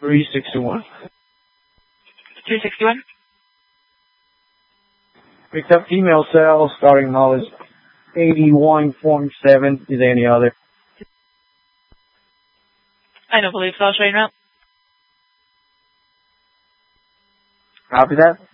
361. 361? Picked up female cell, starting knowledge 81.7. Is there any other? I don't believe so. I'll show you now. Copy that.